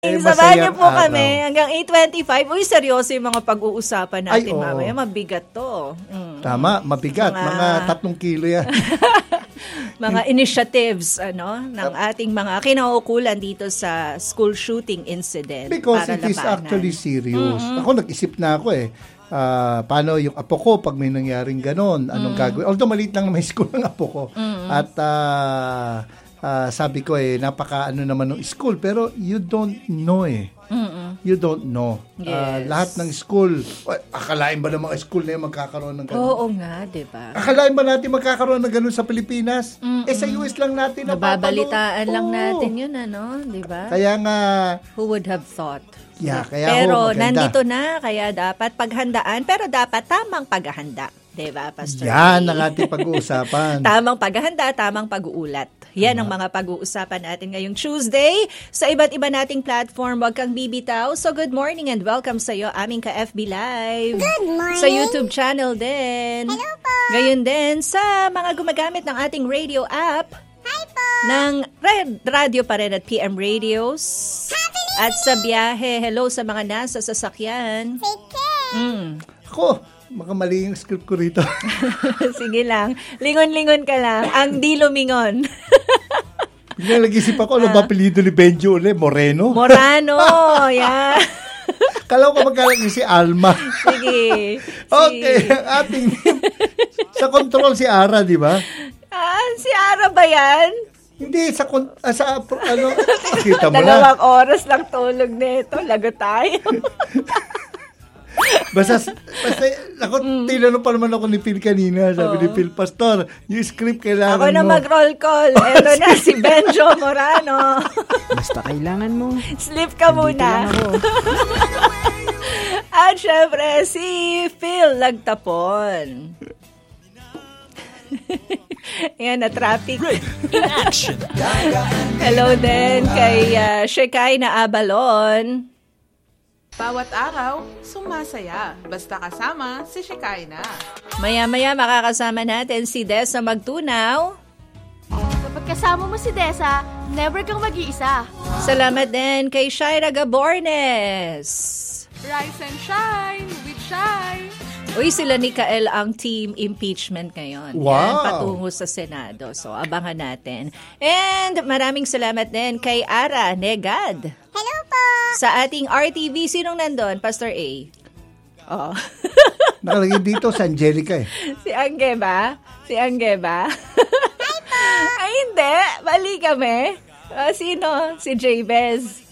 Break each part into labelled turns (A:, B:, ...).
A: Samahan niyo po kami hanggang 8:25. Uy, seryoso yung mga pag-uusapan natin mamaya. Mabigat to.
B: Tama, mabigat. Mga 3 kilo yan.
A: Mga initiatives ng ating mga kinaukulan dito sa school shooting incident.
B: Because it is actually serious. Ako, nag-isip na ako paano yung apo ko pag may nangyaring ganon, anong gagawin. Although maliit lang na may school ng apo ko. At sabi ko napaka naman ng school, pero you don't know You don't know.
A: Yes.
B: Lahat ng school, akalain ba ng mga school na magkakaroon ng ganun?
A: Oo nga, diba?
B: Akalain ba natin magkakaroon ng ganun sa Pilipinas? Sa US lang natin
A: nababalitaan lang natin yun, diba?
B: Kaya nga,
A: who would have thought?
B: Yeah, kaya
A: pero nandito na, kaya dapat paghandaan, pero dapat tamang paghahanda. Diba, Pastor?
B: Yan ang ating pag-uusapan.
A: Tamang paghahanda, tamang pag-uulat. Yan ang mga pag-uusapan natin ngayong Tuesday sa iba't iba nating platform. Huwag kang bibitaw. So good morning and welcome sa iyo aming ka-FB Live.
C: Good morning.
A: Sa YouTube channel din.
C: Hello po.
A: Gayon din sa mga gumagamit ng ating radio app.
C: Hi po.
A: Ng Red Radio pa rin at PM Radios. At sa biyahe, hello sa mga nasa sasakyan.
C: Take care.
B: Ako, makamali yung script ko rito.
A: Sige lang. Lingon-lingon ka lang. Ang di lumingon.
B: Biglang nag-isip ako, ano ba apelido ni Benjo ulit? Moreno?
A: Morano, yan.
B: Kala ko magkalagay si Alma.
A: Sige.
B: Okay, ang ating sa control si Ara, di ba?
A: Si Ara ba yan?
B: Hindi, sa kita mo na.
A: 2 oras lang tulog nito. Lagot tayo.
B: Basta ako, tinanong pa naman ako ni Phil kanina. Sabi ni Phil, Pastor, yung script kailangan mo.
A: Ako na mag-roll call. Eto na si Benjo Morano.
D: Basta kailangan mo.
A: Sleep ka muna. At syempre, si Phil Lagtapon. Ayan na, traffic.
E: In action.
A: Hello din kay Shekay na Abalon.
F: Bawat araw, sumasaya. Basta kasama si Shekinah.
A: Maya-maya makakasama natin si Desa Magtunaw.
C: Kapag kasama mo si Desa, never kang mag-iisa.
A: Salamat din kay Shaira Gabornes.
F: Rise and shine with Shine.
A: Uy, sila ni Kael ang team impeachment ngayon.
B: Wow.
A: Yan, patungo sa Senado. So, abangan natin. And maraming salamat din kay Ara Negad.
C: Hello po.
A: Sa ating RTV, sinong nandun? Pastor A? Oh.
B: Nakalagay dito sa Angelica
A: Si Angge ba? Si Angge ba?
C: Hi po.
A: Ay, hindi. Mali kami. Sino? Si Jabez.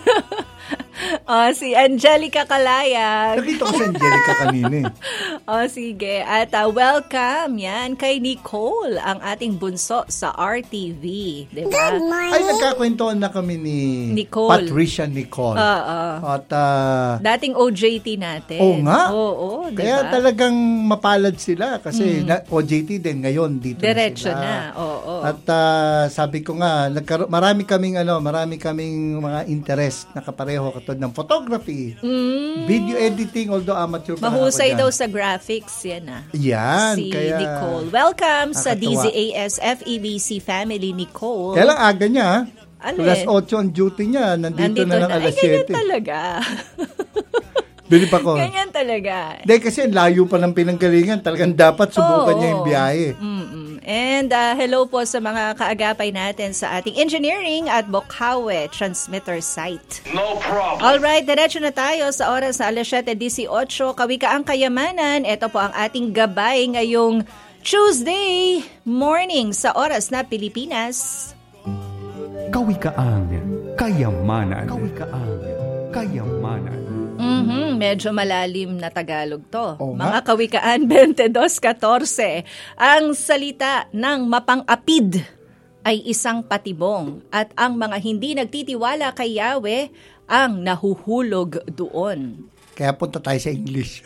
A: Si Angelica Kalayag.
B: Nakita ko si Angelica kanina
A: Sige. At welcome yan kay Nicole, ang ating bunso sa RTV. Diba?
C: Good morning.
B: Ay, nagkakwentuhan na kami ni
A: Nicole.
B: Patricia Nicole. At
A: dating OJT natin.
B: Oo nga.
A: Oo, diba?
B: Kaya talagang mapalad sila kasi OJT din ngayon dito
A: Diretso
B: na sila.
A: na. Oo.
B: At sabi ko nga, marami kaming mga interest na kapareho katulad ng photography, video editing, although amateur pa
A: mahusay
B: ako
A: daw sa graphics, yan
B: Yan,
A: si
B: kaya
A: Nicole. Welcome sa
B: nakakatuwa.
A: DZAS FEBC family, Nicole.
B: Kaya lang aga niya,
A: Alin?
B: alas 8 ang duty niya, nandito na ng alas 7.
A: Ganyan talaga.
B: Bilib ako.
A: Ganyan talaga.
B: Hindi, kasi layo pa ng pinanggalingan. Talagang dapat subukan niya yung biyahe.
A: And hello po sa mga kaagapay natin sa ating engineering at Bokhawe transmitter site.
E: No problem.
A: Alright, diretso na tayo sa oras na alas 7:18. Kawikaang Kayamanan. Ito po ang ating gabay ngayong Tuesday morning sa oras na Pilipinas.
D: Kawikaang Kayamanan. Kawikaang Kayamanan.
A: Medyo malalim na Tagalog to.
B: Oo
A: Mga
B: nga.
A: kawikaan 22:14. Ang salita ng mapang-apid ay isang patibong at ang mga hindi nagtitiwala kay Yahweh ang nahuhulog doon.
B: Kaya punta tayo sa English.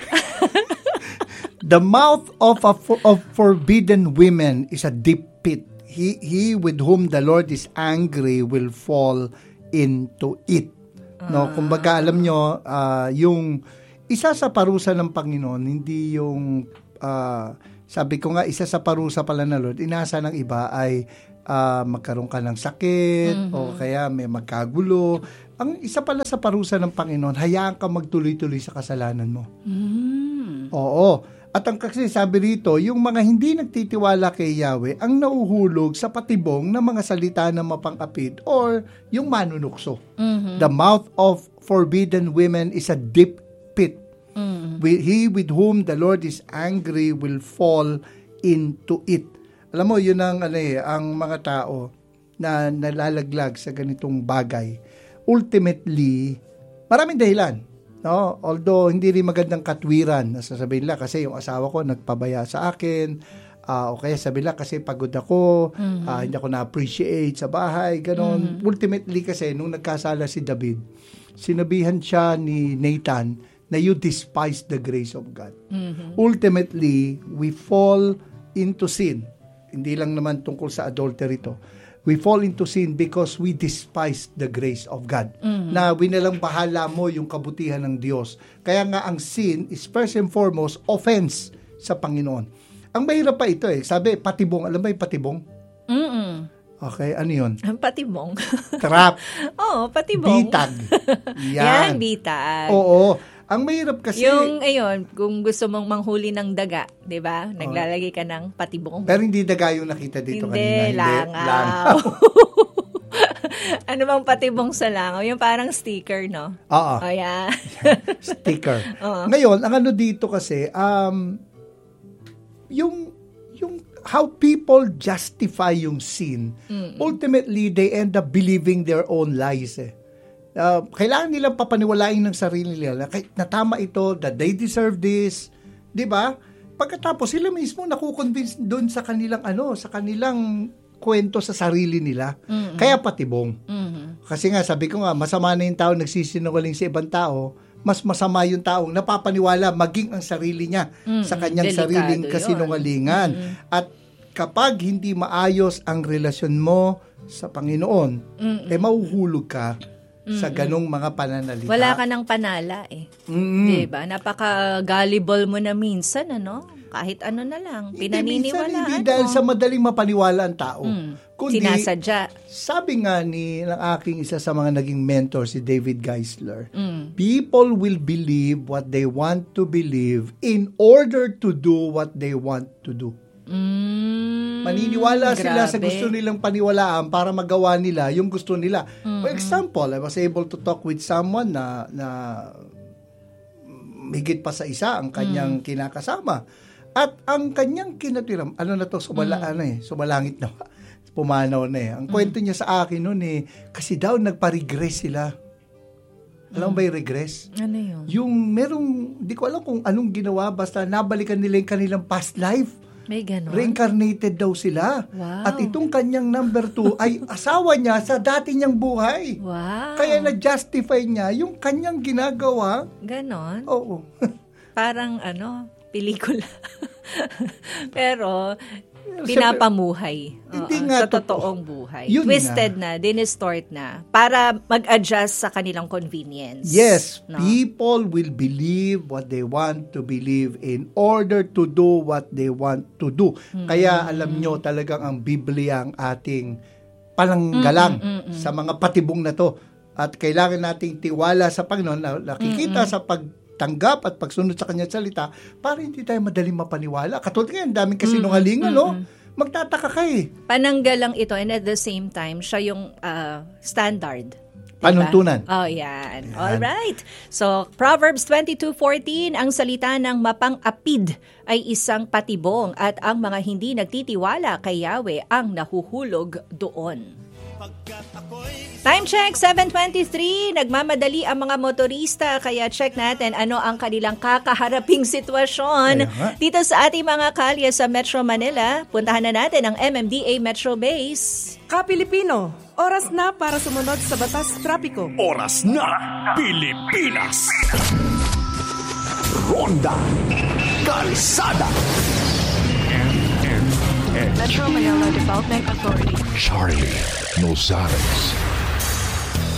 B: The mouth of forbidden women is a deep pit. He with whom the Lord is angry will fall into it. No, kumbaga alam nyo, yung isa sa parusa ng Panginoon, hindi yung sabi ko nga, isa sa parusa pala na Lord, inasa ng iba ay magkaroon ka ng sakit o kaya may magkagulo, ang isa pala sa parusa ng Panginoon, hayaan ka magtuloy-tuloy sa kasalanan mo. Oo. At ang kasi sabi rito, yung mga hindi nagtitiwala kay Yahweh, ang nauhulog sa patibong ng mga salita na mapang-apid or yung manunukso. The mouth of forbidden women is a deep pit. He with whom the Lord is angry will fall into it. Alam mo, yun ang mga tao na nalalaglag sa ganitong bagay. Ultimately, maraming dahilan. No? Although, hindi rin magandang katwiran na sasabihin nila kasi yung asawa ko nagpabaya sa akin, o kaya sabihin nila kasi pagod ako, hindi ako na-appreciate sa bahay, ganon. Ultimately kasi, nung nagkasala si David, sinabihan siya ni Nathan na you despise the grace of God. Ultimately, we fall into sin. Hindi lang naman tungkol sa adultery to. We fall into sin because we despise the grace of God. Na winalang bahala mo yung kabutihan ng Diyos. Kaya nga ang sin is first and foremost offense sa Panginoon. Ang mahirap pa ito sabi, patibong. Alam ba yung patibong? Okay, ano yun?
A: Patibong.
B: Trap.
A: Oo, patibong.
B: Bitag.
A: Yan, bitag.
B: Oo. Ang mahirap kasi...
A: Yung, kung gusto mong manghuli ng daga, di ba? Naglalagay ka ng patibong.
B: Pero hindi daga yung nakita dito kanina.
A: Hindi, langaw. Ano bang patibong sa langaw? Yung parang sticker, no?
B: Oo.
A: Oh, yeah.
B: Sticker. Ngayon, ang ano dito kasi, yung how people justify yung sin, ultimately, they end up believing their own lies kailangan nilang papaniwalain ng sarili nila na tama ito, that they deserve this, di ba? Pagkatapos sila mismo nakukonvince doon sa kanilang sa kanilang kwento sa sarili nila. Kaya patibong. Kasi nga sabi ko nga, masama na yung tao nagsisinungaling sa ibang tao, mas masama yung taong napapaniwala maging ang sarili niya sa kanyang sariling kasinungalingan. At kapag hindi maayos ang relasyon mo sa Panginoon, mahuhulog ka sa ganong mga pananalita.
A: Wala ka ng panala Diba? Napaka-gullible mo na minsan, Kahit ano na lang, pinaniniwalaan.
B: Hindi dahil sa madaling mapaniwala ang tao. Kundi,
A: sinasadya.
B: Sabi nga ng aking isa sa mga naging mentor, si David Geisler, people will believe what they want to believe in order to do what they want to do. Maniniwala sila sa gusto nilang paniwalaan para magawa nila yung gusto nila. For example, I was able to talk with someone na higit pa sa isa ang kanyang kinakasama. At ang kanyang kinatiram, sumalangit na, pumanaw na Ang kwento niya sa akin noon kasi daw nagpa-regress sila. Alam mo ba yung regress?
A: Ano yun?
B: Yung merong, di ko alam kung anong ginawa, basta nabalikan nila yung kanilang past life.
A: May ganon?
B: Reincarnated daw sila.
A: Wow.
B: At itong kanyang number 2 ay asawa niya sa dati niyang buhay.
A: Wow.
B: Kaya na-justify niya yung kanyang ginagawa.
A: Ganon?
B: Oo.
A: Parang pelikula. Pero pinapamuhay.
B: Hindi nga
A: sa totoong buhay.
B: Yun
A: Twisted na, dinistort na, para mag-adjust sa kanilang convenience.
B: Yes, people will believe what they want to believe in order to do what they want to do. Kaya alam nyo talagang ang Biblia ang ating pananggalang sa mga patibong na to. At kailangan nating tiwala sa Panginoon, nakikita sa pagtanggap at pagsunod sa kanyang salita para hindi tayo madaling mapaniwala. Katulad ngayon, daming kasinungalingan, magtataka ka
A: Pananggalang ito, and at the same time, siya yung standard. Diba?
B: Panuntunan.
A: Oh, yan. Alright. So, Proverbs 22:14, ang salita ng mapang-apid ay isang patibong at ang mga hindi nagtitiwala kay Yahweh ang nahuhulog doon. Time check, 7:23. Nagmamadali ang mga motorista kaya check natin ano ang kanilang kakaharaping sitwasyon dito sa ating mga kalye sa Metro Manila. Puntahan na natin ang MMDA Metro Base.
G: Ka-Pilipino, oras na para sumunod sa batas trapiko.
E: Oras na, Pilipinas! Ronda Kalsada.
H: Metro Manila Development Authority.
E: Charlie Nozales.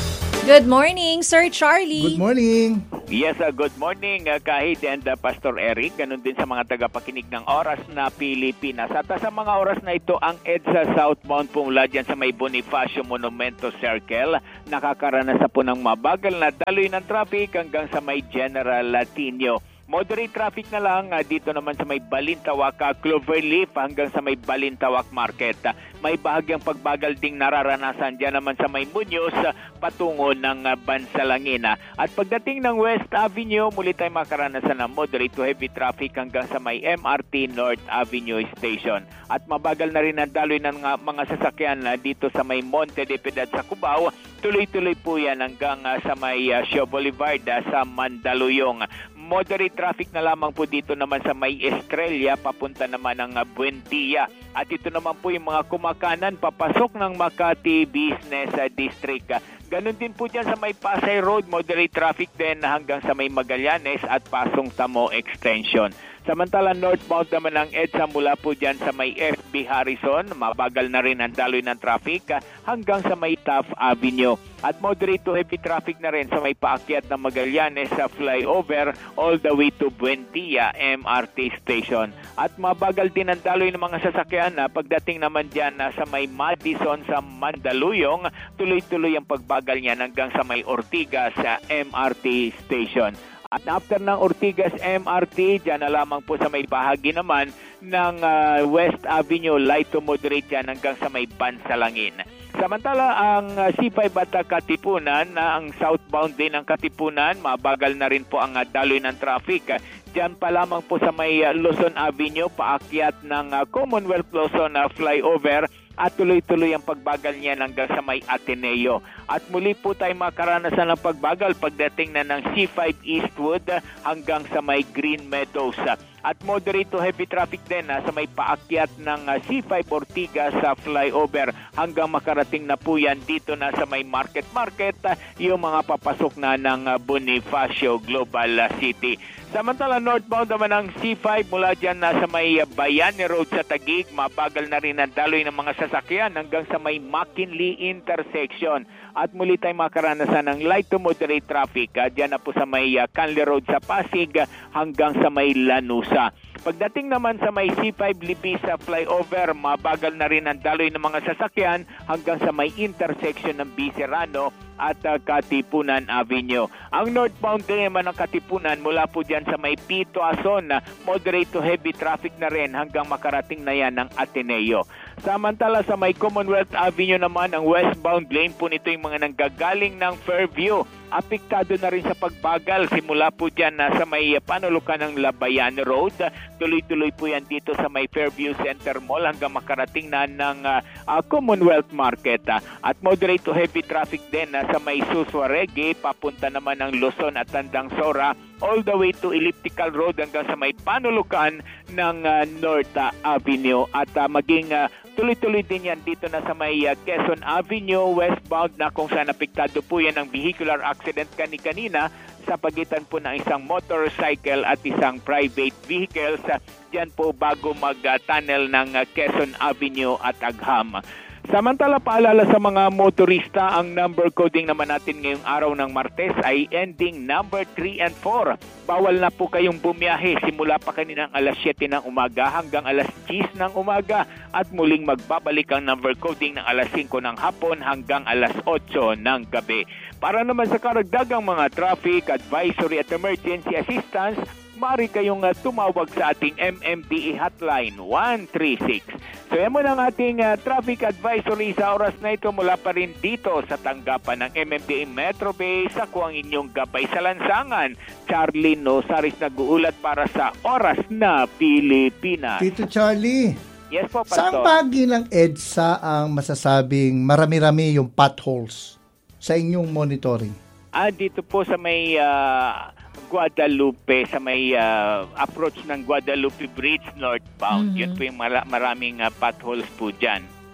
A: Good morning, Sir Charlie.
B: Good morning.
H: Yes, good morning Kahit and Pastor Eric. Ganun din sa mga tagapakinig ng Oras na Pilipinas. At sa mga oras na ito, ang EDSA southbound po mula dyan sa may Bonifacio Monumento Circle. Nakakaranas na po ng mabagal na daloy ng traffic hanggang sa may General Latino. Moderate traffic na lang dito naman sa may Balintawak, Cloverleaf hanggang sa may Balintawak Market. May bahagyang pagbagal ding nararanasan dyan naman sa may Muñoz patungo ng Bansalangin. At pagdating ng West Avenue, muli tayo makaranasan ng moderate to heavy traffic hanggang sa may MRT North Avenue Station. At mabagal na rin ang daloy ng mga sasakyan dito sa may Monte de Piedad sa Cubao. Tuloy-tuloy po yan hanggang sa may Shaw Boulevard sa Mandaluyong. Moderate traffic na lamang po dito naman sa may Estrella, papunta naman ng Buendia. At ito naman po yung mga kumakanan papasok ng Makati Business District. Ganon din po dyan sa may Pasay Road, moderate traffic din hanggang sa may Magallanes at Pasong Tamo Extension. Samantala northbound naman ng EDSA mula po dyan sa may FB Harrison, mabagal na rin ang daloy ng traffic hanggang sa may Taft Avenue. At moderate to heavy traffic na rin sa may paakyat ng Magallanes sa flyover all the way to Buendia MRT Station. At mabagal din ang daloy ng mga sasakyan pagdating naman dyan sa may Madison sa Mandaluyong, tuloy-tuloy ang pagbagal niyan hanggang sa may Ortigas sa MRT Station. At after ng Ortigas MRT, dyan na lamang po sa may bahagi naman ng West Avenue, light to moderate yan hanggang sa may Bansalangin. Samantala, ang C5 at Katipunan, ang southbound din ng Katipunan, mabagal na rin po ang daloy ng traffic. Diyan pa lamang po sa may Luzon Avenue, paakyat ng Commonwealth Luzon flyover, at tuloy-tuloy ang pagbagal niya hanggang sa may Ateneo. At muli po tayo makaranasan ng pagbagal pagdating na ng C5 Eastwood hanggang sa may Green Meadows. At moderate to heavy traffic din sa may paakyat ng C5 Ortigas sa flyover hanggang makarating na po yan dito na sa may Market yung mga papasok na ng Bonifacio Global City. Samantala northbound naman ng C5 mula dyan sa may Bayani Road sa Taguig, mabagal na rin ang daloy ng mga sasakyan hanggang sa may McKinley intersection. At muli tayong makaranasan ng light to moderate traffic dyan na po sa may Canley Road sa Pasig hanggang sa may Lanusa. Pagdating naman sa may C5 Libis sa flyover, mabagal na rin ang daloy ng mga sasakyan hanggang sa may intersection ng Biserano at Katipunan Avenue. Ang northbound din naman ng Katipunan mula po dyan sa may Pito Ason, moderate to heavy traffic na rin hanggang makarating na yan ng Ateneo. Samantala sa may Commonwealth Avenue naman, ang westbound lane po nito yung mga nanggagaling ng Fairview. Apektado na rin sa pagbagal simula po dyan sa may panulukan ng Labayan Road. Tuloy-tuloy po yan dito sa may Fairview Center Mall hanggang makarating na ng Commonwealth Market. At moderate to heavy traffic din sa may Suswaregui, papunta naman ng Luzon at Tandang Sora, all the way to Elliptical Road hanggang sa may panulukan ng North Avenue. At maging tuloy-tuloy din yan dito na sa may Quezon Avenue westbound na kung saan apektado po yan ng vehicular accident kanina sa pagitan po ng isang motorcycle at isang private vehicles. Diyan po bago mag-tunnel ng Quezon Avenue at Agham. Samantala, paalala sa mga motorista, ang number coding naman natin ngayong araw ng Martes ay ending number 3 and 4. Bawal na po kayong bumiyahe simula pa kaninang alas 7 ng umaga hanggang alas 10 ng umaga at muling magbabalik ang number coding ng alas 5 ng hapon hanggang alas 8 ng gabi. Para naman sa karagdagang mga traffic advisory at emergency assistance, maaari kayong tumawag sa ating MMDA hotline 136. So yan mo ng ating traffic advisory sa oras na ito mula pa rin dito sa tanggapan ng MMDA Metro Base. Ako ang inyong gabay sa lansangan, Charlie Nosaris, nag-uulat para sa Oras na Pilipinas.
B: Tito Charlie,
H: yes po, Pastor.
B: saan bahagi ng EDSA ang masasabing marami-rami yung potholes sa inyong monitoring?
H: Dito po sa may Guadalupe, sa may approach ng Guadalupe Bridge northbound. Yun po yung maraming potholes po dyan.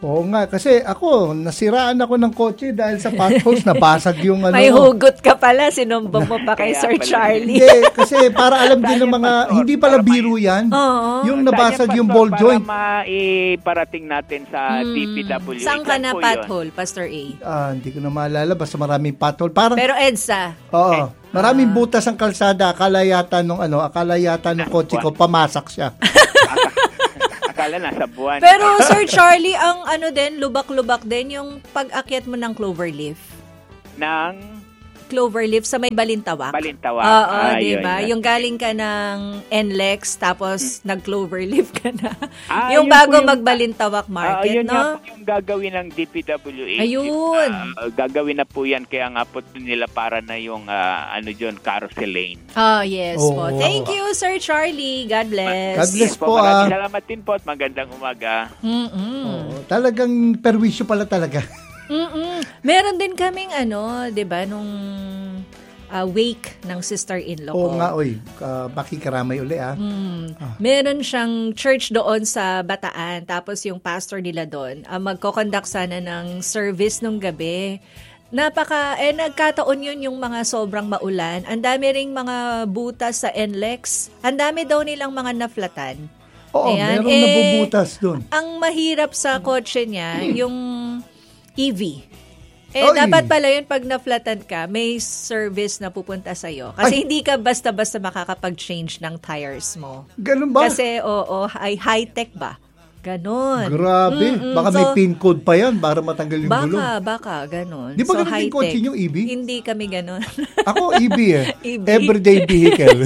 B: Oo nga, kasi ako, nasiraan ako ng kotse dahil sa potholes, nabasag yung
A: May hugot ka pala, sinumbong mo pa kay Sir Charlie.
B: Hindi, kasi para alam din ng mga, hindi pala biro yan. Yung nabasag yung ball joint.
H: Para maiparating natin sa DPWH.
A: Saan ka na pothole, Pastor A?
B: Hindi ko na maalala, basta maraming pothole. Parang,
A: pero EDSA.
B: Oo, maraming butas ang kalsada, akala yata nung kotse ko, pamasak siya.
H: Akala nasa buwan.
A: Pero Sir Charlie, ang lubak-lubak din yung pag-akyat mo ng Cloverleaf. Cloverleaf sa may Balintawak. Oo, diba? Yung galing ka ng NLEX, tapos nag-Cloverleaf ka na. Yung bago mag-Balintawak Market, no?
H: Yun yung gagawin ng DPWH.
A: Ayun.
H: Gagawin na po yan, kaya nga po nila para na yung, carousel lane.
A: Yes po. Thank you, Sir Charlie. God bless.
B: God bless po.
H: Maraming salamat din po at magandang umaga.
B: Talagang perwisyo pala talaga.
A: Meron din kaming 'di ba, nung wake ng sister-in-law ko.
B: Oo nga, makikaramay uli
A: Meron siyang church doon sa Bataan, tapos yung pastor nila doon, magko-conduct sana ng service nung gabi. Nagkataon yun yung mga sobrang maulan. Ang dami ring mga butas sa NLEX. Ang dami daw nilang mga naflatan.
B: Oo, meron nabubutas doon.
A: Ang mahirap sa kotse niya, yung EV. Dapat pala yun, pag na-flatan ka, may service na pupunta sa'yo. Kasi hindi ka basta-basta makakapag-change ng tires mo.
B: Ganun ba?
A: Kasi, ay high-tech ba? Ganon.
B: Grabe. Baka may pin code pa yan para matanggal yung gulong.
A: Baka, ganon.
B: Di ba ganun yung kotse yung EV?
A: Hindi kami ganon.
B: Ako, EV Everyday vehicle.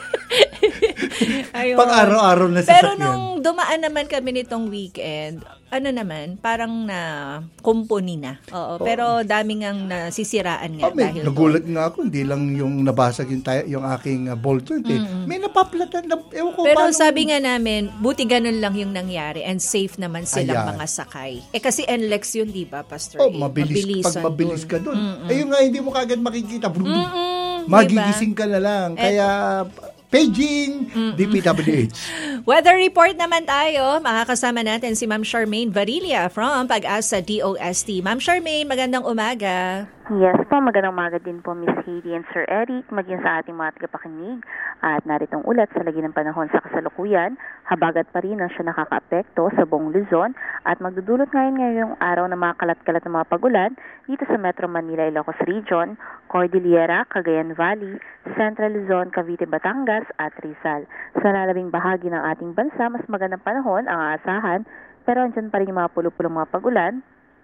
B: Pang araw-araw na sasakyan.
A: Pero nung dumaan naman kami nitong weekend, parang na kumpuni na. Pero daming ang nasisiraan nga dahil
B: nagulat nga ako, hindi lang yung nabasag yung aking ball joint. May napaplatan na, ewan ko.
A: Pero sabi nga namin, buti ganun lang yung nangyari and safe naman silang mga sakay. Kasi NLEX yun, di ba, Pastor?
B: Mabilis. Pag mabilis ka dun. Ayun nga, hindi mo kagad makikita. Magigising ka na lang. Kaya paging DPWH.
A: Weather report naman tayo. Makakasama natin si Ma'am Charmaine Varilla from Pag-asa DOST. Ma'am Charmaine, magandang umaga.
I: Yes po, magandang umaga din po Miss Heidi and Sir Eric, maging sa ating mga tagapakinig. At naritong ulat sa lagi ng panahon sa kasalukuyan, habagat pa rin ang siya nakakaapekto sa buong Luzon at magdudulot ngayon ngayong araw ng mga kalat-kalat ng mga pagulan dito sa Metro Manila, Ilocos Region, Cordillera, Cagayan Valley, Central Luzon, Cavite, Batangas at Rizal. Sa lalabing bahagi ng ating bansa, mas magandang panahon ang aasahan, pero andyan pa rin yung mga pulo-pulong mga pagulan,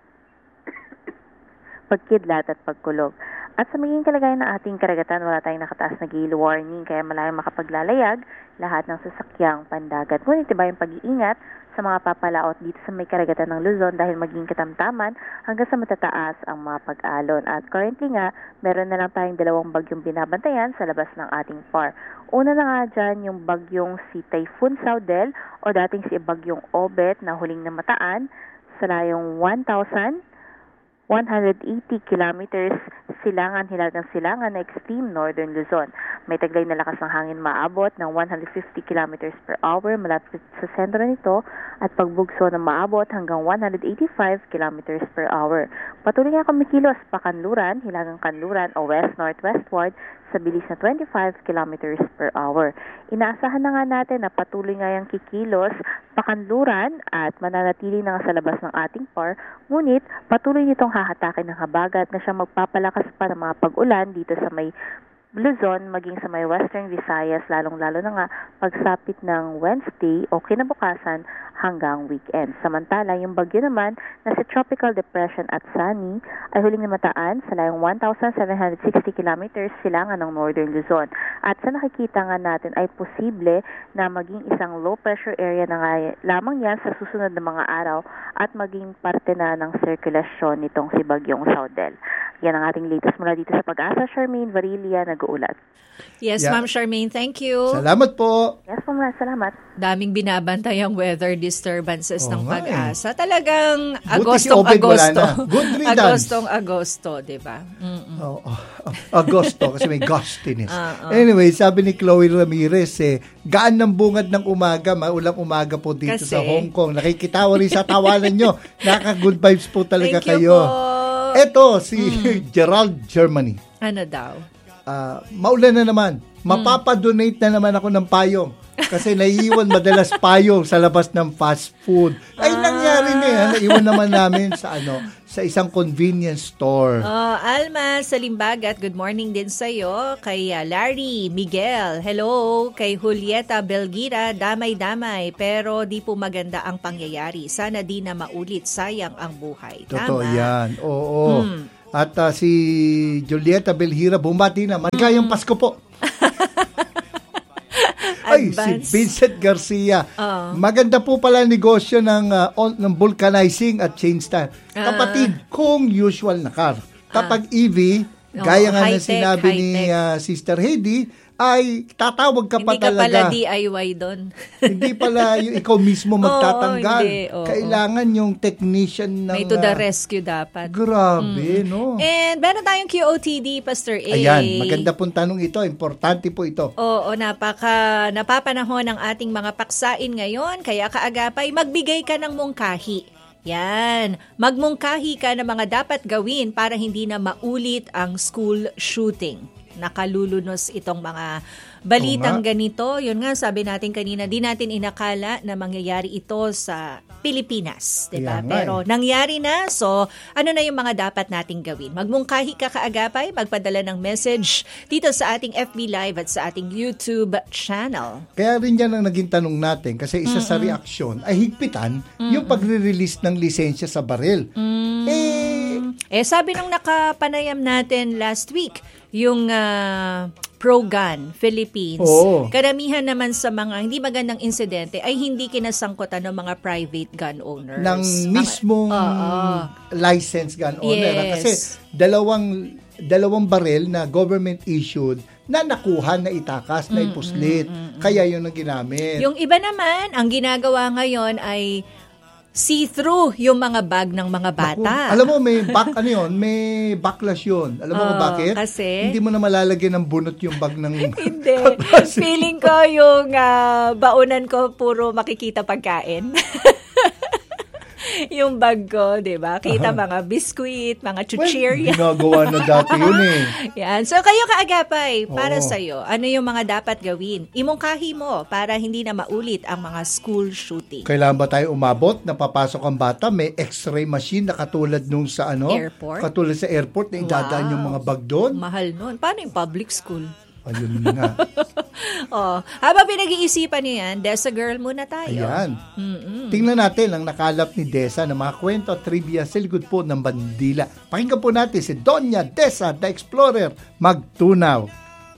I: pagkidlat at pagkulog. At sa magiging kalagayan ng ating karagatan, wala tayong nakataas na gale warning, kaya malayang makapaglalayag lahat ng sasakyang pandagat. Ngunit iba yung pag-iingat sa mga papalaot dito sa may karagatan ng Luzon dahil maging katamtaman hanggang sa matataas ang mga pag-alon. At currently nga, meron na lang tayong 2 bagyong binabantayan sa labas ng ating PAR. Una na nga dyan yung bagyong si Typhoon Saudel o dating si bagyong Obet na huling namataan sa layong 1,180 kilometers silangan hilagang silangan na extreme northern Luzon. May taglay na lakas ng hangin maabot ng 150 kilometers per hour malapit sa sentro nito at pagbugso na maabot hanggang 185 kilometers per hour. Patuloy nga kumikilos pa kanluran, hilagang kanluran o west-northwestward sa bilis na 25 kilometers per hour. Inaasahan na nga natin na patuloy nga yung kikilos pakanluran at mananatili na nga sa labas ng ating PAR, ngunit patuloy nitong hahatakin ng habagat na siyang magpapalakas pa ng mga pag-ulan dito sa may Luzon, maging sa may Western Visayas, lalong-lalo na nga pagsapit ng Wednesday o kinabukasan hanggang weekend. Samantala, yung bagyo naman na si Tropical Depression at Sunny ay huling namataan sa layong 1,760 kilometers silangan ng Northern Luzon. At sa nakikita nga natin ay posible na maging isang low pressure area na nga lamang yan sa susunod na mga araw at maging parte na ng sirkulasyon nitong si Bagyong Saudel. Yan ang ating latest mula dito sa Pag-asa. Charmaine Varilla, nag-uulat.
A: Yes, Ma'am Charmaine, thank you.
B: Salamat po.
I: Yes po, salamat.
A: Daming binabantay ang weather disturbances ng Pag-asa. Talagang
B: Buti si Obed
A: Agosto.
B: wala na. Good riddance.
A: Agosto, di ba?
B: Agosto, kasi may gustiness. Anyway. Anyway, sabi ni Chloe Ramirez, gaan ng bungad ng umaga, maulang umaga po dito
A: Kasi,
B: sa Hong Kong. Nakikitawa rin sa tawanan nyo. Naka-good vibes po talaga
A: Thank you
B: kayo.
A: po.
B: Eto, si Gerald Germany.
A: Ano daw?
B: Maulan na naman. Mapapadonate na naman ako ng payong. Kasi naiiwan madalas payong sa labas ng fast food. Ay, nangyari na yan. Naiwan naman namin sa isang convenience store.
A: Alma Salimbagat, good morning din sa'yo. Kay Larry Miguel, hello. Kay Julieta Belgira, damay-damay. Pero di po maganda ang pangyayari. Sana di na maulit. Sayang ang buhay.
B: Totoo
A: Tama.
B: yan. Oo. At si Julieta Belgira, bumati na. Maligayang Pasko po. Ay, si Vincent Garcia. Maganda po pala negosyo ng vulcanizing at change time. Kapatid, kung usual na car. Kapag EV, gaya nga na sinabi ni Sister Heidi, ay tatawag ka pa talaga.
A: Hindi ka pala DIY doon.
B: Hindi pala ikaw mismo magtatanggal.
A: Hindi.
B: Kailangan yung technician ng...
A: May to the rescue dapat.
B: Grabe, no?
A: And meron tayong QOTD, Pastor A.
B: Ayan, maganda pong tanong ito. Importante po ito.
A: Oo, napapanahon ng ating mga paksain ngayon. Kaya kaagapay, magbigay ka ng mungkahi. Yan. Magmungkahi ka ng mga dapat gawin para hindi na maulit ang school shooting. Nakalulunos itong mga balitang ganito. Yun nga, sabi natin kanina, di natin inakala na mangyayari ito sa Pilipinas. Diba? Pero nangyari na. So, ano na yung mga dapat nating gawin? Magmungkahi ka kaagapay, magpadala ng message dito sa ating FB Live at sa ating YouTube channel.
B: Kaya rin yan ang naging tanong natin kasi isa sa reaksyon ay higpitan yung pagre-release ng lisensya sa baril.
A: Sabi nung nakapanayam natin last week, yung pro-gun Philippines, karamihan naman sa mga hindi magandang insidente ay hindi kinasangkutan ng mga private gun owners.
B: Ng mismong licensed gun owner. Kasi dalawang baril na government issued na nakuha, na itakas, na ipuslit. Kaya yun ang ginamit. Yung
A: iba naman, ang ginagawa ngayon ay see-through yung mga bag ng mga bata.
B: Alam mo, may backlash yun. Alam mo kung bakit?
A: Kasi?
B: Hindi mo na malalagyan ng bunot yung bag ng...
A: Hindi. Feeling ko yung baunan ko puro makikita pagkain. Yung bag ko, di ba? Kita mga biskuit, mga chuchirya.
B: Ginagawa na dati yun eh.
A: Yan. So, kayo kaagapay, para sa'yo, ano yung mga dapat gawin? Imungkahi mo para hindi na maulit ang mga school shooting.
B: Kailangan ba tayo umabot na papasok ang bata? May x-ray machine na katulad nung sa
A: airport?
B: Katulad sa airport na idadaan yung mga bag doon.
A: Mahal nun. Paano yung public school?
B: Ayun nga.
A: Habang pinag-iisipan niyo yan, Desa Girl muna tayo.
B: Ayan. Tingnan natin ang nakalap ni Desa ng mga kwento at trivia sa likod po ng bandila. Pakinggan po natin si Doña Desa, the Explorer, magtunaw.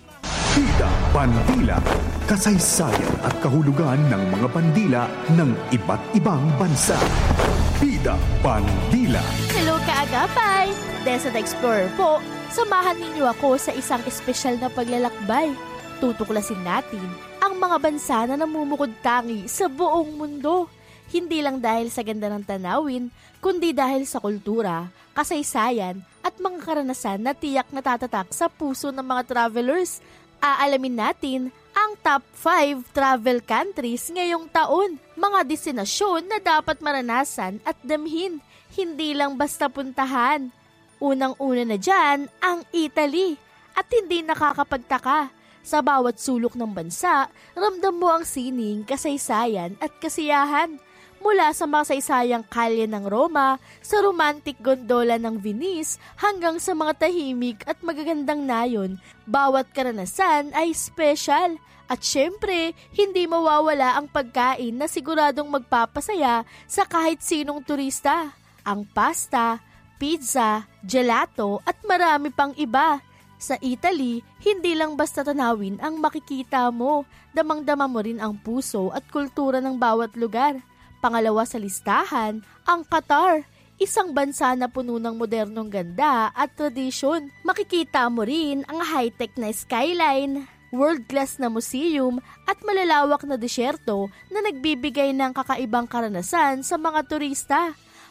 E: Bida Bandila, kasaysayan at kahulugan ng mga bandila ng iba't ibang bansa. Bida Bandila.
C: Hello kaagapay! Desa the Explorer po. Samahan ninyo ako sa isang espesyal na paglalakbay. Tutuklasin natin ang mga bansa na namumukod tangi sa buong mundo. Hindi lang dahil sa ganda ng tanawin, kundi dahil sa kultura, kasaysayan at mga karanasan na tiyak na tatatak sa puso ng mga travelers. Aalamin natin ang top 5 travel countries ngayong taon. Mga destinasyon na dapat maranasan at damhin, hindi lang basta puntahan. Unang-una na dyan, ang Italy. At hindi nakakapagtaka. Sa bawat sulok ng bansa, ramdam mo ang sining, kasaysayan at kasiyahan. Mula sa masaysayang kalye ng Roma, sa romantic gondola ng Venice, hanggang sa mga tahimik at magagandang nayon, bawat karanasan ay special. At syempre, hindi mawawala ang pagkain na siguradong magpapasaya sa kahit sinong turista. Ang pasta, pizza, gelato at marami pang iba. Sa Italy, hindi lang basta tanawin ang makikita mo, damang-dama mo rin ang puso at kultura ng bawat lugar. Pangalawa sa listahan, ang Qatar, isang bansa na puno ng modernong ganda at tradisyon. Makikita mo rin ang high-tech na skyline, world-class na museum at malalawak na disyerto na nagbibigay ng kakaibang karanasan sa mga turista.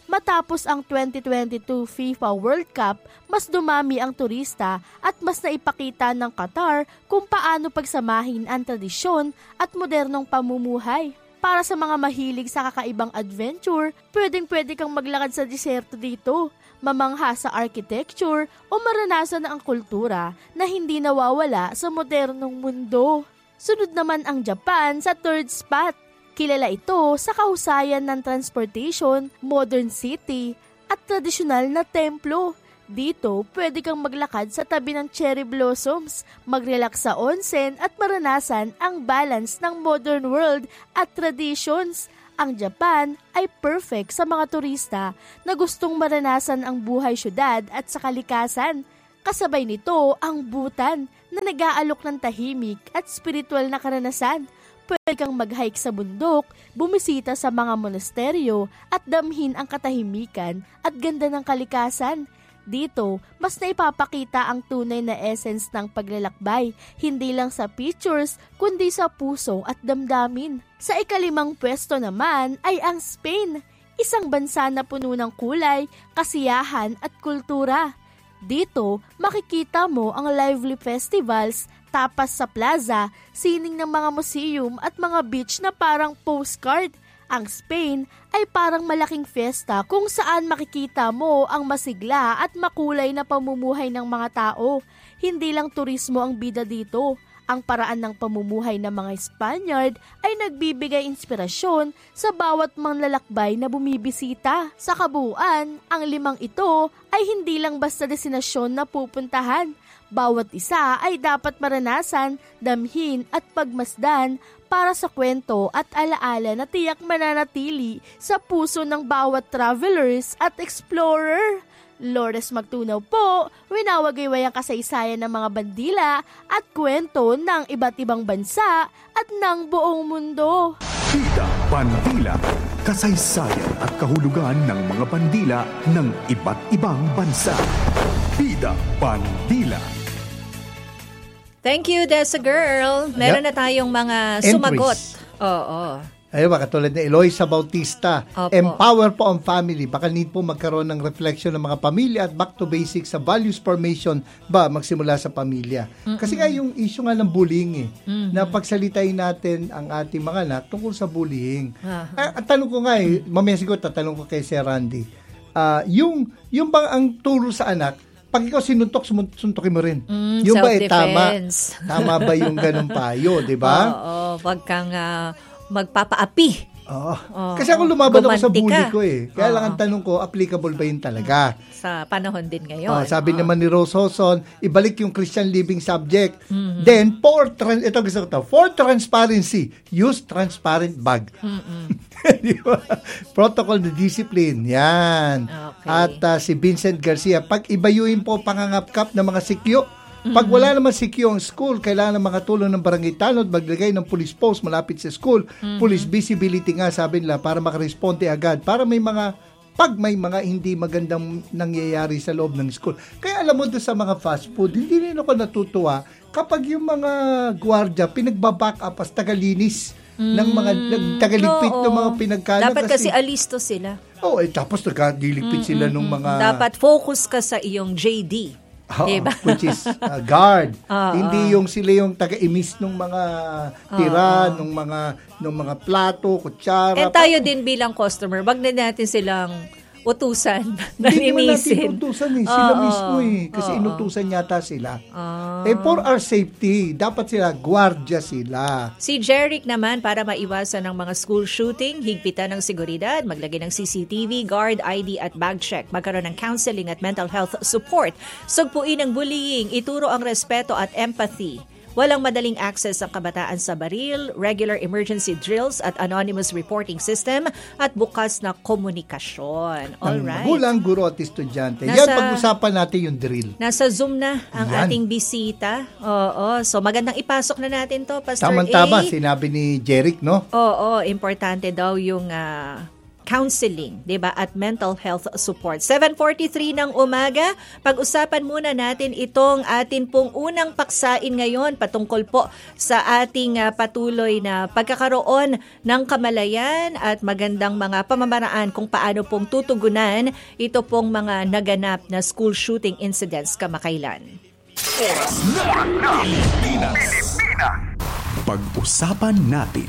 C: matapos ang 2022 FIFA World Cup, mas dumami ang turista at mas naipakita ng Qatar kung paano pagsamahin ang tradisyon at modernong pamumuhay. Para sa mga mahilig sa kakaibang adventure, pwedeng-pwede kang maglakad sa disyerto dito, mamangha sa architecture o maranasan ang kultura na hindi nawawala sa modernong mundo. Sunod naman ang Japan sa third spot. Kilala ito sa kahusayan ng transportation, modern city at tradisyonal na templo. Dito, pwede kang maglakad sa tabi ng cherry blossoms, mag-relax sa onsen at maranasan ang balance ng modern world at traditions. Ang Japan ay perfect sa mga turista na gustong maranasan ang buhay syudad at sa kalikasan. Kasabay nito ang Bhutan na nag-aalok ng tahimik at spiritual na karanasan. Pwede kang mag-hike sa bundok, bumisita sa mga monasteryo at damhin ang katahimikan at ganda ng kalikasan. Dito, mas naipapakita ang tunay na essence ng paglalakbay, hindi lang sa pictures, kundi sa puso at damdamin. Sa ikalimang pwesto naman ay ang Spain, isang bansa na puno ng kulay, kasiyahan at kultura. Dito, makikita mo ang lively festivals, tapas sa plaza, sining ng mga museum at mga beach na parang postcard. Ang Spain ay parang malaking fiesta kung saan makikita mo ang masigla at makulay na pamumuhay ng mga tao. Hindi lang turismo ang bida dito. Ang paraan ng pamumuhay ng mga Spaniard ay nagbibigay inspirasyon sa bawat manlalakbay na bumibisita. Sa kabuuan, ang 5 ito ay hindi lang basta destinasyon na pupuntahan. Bawat isa ay dapat maranasan, damhin at pagmasdan para sa kwento at alaala na tiyak mananatili sa puso ng bawat travelers at explorer. Lourdes Magtunaw po, winawagayway ang kasaysayan ng mga bandila at kwento ng iba't ibang bansa at ng buong mundo.
E: Bida Bandila, kasaysayan at kahulugan ng mga bandila ng iba't ibang bansa. Bida Bandila.
A: Thank you, Desa Girl. Meron na tayong mga sumagot. Oo.
B: Ayun ba, katulad na Eloisa Bautista.
A: Opo.
B: Empower po ang family. Baka need po magkaroon ng reflection ng mga pamilya at back to basics sa values formation ba magsimula sa pamilya. Kasi nga yung issue nga ng bullying na pagsalitain natin ang ating mga anak tungkol sa bullying. At tanong ko nga mamaya siguro tatanong ko kay Sir Randy. Yung bang ang turo sa anak, pag ikaw sinuntok, suntukin mo rin. Yung ba tama? Tama ba yung ganun payo, di ba?
A: Oo, wag kang magpapaapi.
B: Kasi ako lumaban ako sa bully ko Kaya lang ang tanong ko, applicable ba yun talaga?
A: Sa panahon din ngayon.
B: Sabi naman ni Rose Hoson, ibalik yung Christian living subject. Then, for transparency, use transparent bag. Diba? Protocol na discipline. Yan. Okay. At si Vincent Garcia, pag ibayuin po pangangapkap ng mga sikyo, pag wala naman sikyo ang school, kailangan ng mga tulong ng barangay tanod, maglagay ng police post malapit sa school, police visibility nga sabi nila para makaresponde agad, para pag may mga hindi magandang nangyayari sa loob ng school. Kaya alam mo doon sa mga fast food, hindi rin ako natutuwa kapag yung mga gwardiya pinagbaback up as tagalinis ng mga tagaligpit ng mga pinagkalat.
A: Dapat kasi alisto sila.
B: Tapos tagadiligpit sila ng mga...
A: Dapat focus ka sa iyong JD. Diba?
B: Which is guard. Hindi yung sila yung taga-imis ng mga tira, ng mga plato, kutsara.
A: Tayo din bilang customer, wag na natin silang utusan na
B: limisin. Hindi naman natin utusan sila mismo kasi inutusan yata sila. For our safety, dapat sila, gwardiya sila.
A: Si Jeric naman, para maiwasan ng mga school shooting, higpitan ng seguridad, maglagay ng CCTV, guard, ID at bag check, magkaroon ng counseling at mental health support, sugpuin ang bullying, ituro ang respeto at empathy. Walang madaling access ang kabataan sa baril, regular emergency drills at anonymous reporting system at bukas na komunikasyon. Alright.
B: Magulang, guro at estudyante. Yan, pag-usapan natin yung drill.
A: Nasa Zoom na ang ating bisita. So magandang ipasok na natin to, Pastor
B: Tama-tama, sinabi ni Jeric, no?
A: Importante daw yung counseling, 'di ba, at mental health support. 7:43 ng umaga, pag-usapan muna natin itong atin pong unang paksain ngayon patungkol po sa ating patuloy na pagkakaroon ng kamalayan at magandang mga pamamaraan kung paano pong tutugunan ito pong mga naganap na school shooting incidents kamakailan.
E: Oras na Pilipinas. Pag-usapan natin.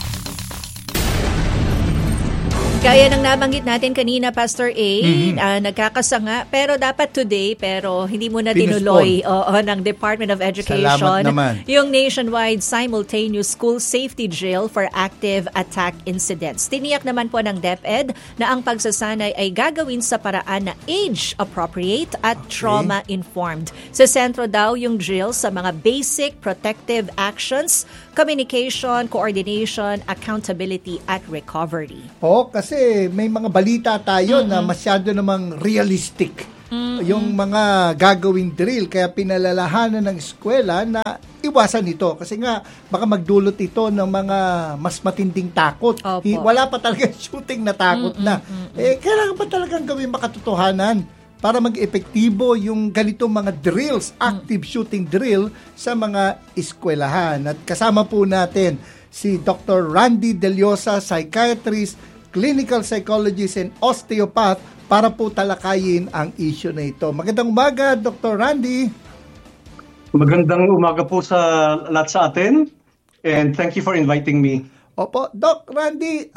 A: Gaya ng nabanggit natin kanina, Pastor A, nagkakasanga, pero dapat today, pero hindi mo na tinuloy ng Department of Education yung nationwide simultaneous school safety drill for active attack incidents. Tiniyak naman po ng DepEd na ang pagsasanay ay gagawin sa paraan na age-appropriate at trauma-informed. Sa sentro daw yung drill sa mga basic protective actions, communication, coordination, accountability, at recovery.
B: Kasi may mga balita tayo na masyado namang realistic yung mga gagawing drill. Kaya pinalalahanan ng eskwela na iwasan ito. Kasi nga, baka magdulot ito ng mga mas matinding takot. Wala pa talaga shooting na takot na. Kailangan pa talagang gawin makatotohanan para mag-epektibo yung ganitong mga drills, active shooting drill sa mga eskwelahan. At kasama po natin si Dr. Randy Deliosa, psychiatrist, clinical psychologist and osteopath para po talakayin ang issue na ito. Magandang umaga, Dr. Randy.
J: Magandang umaga po sa lahat sa atin and thank you for inviting me.
B: Opo, Doc Randy,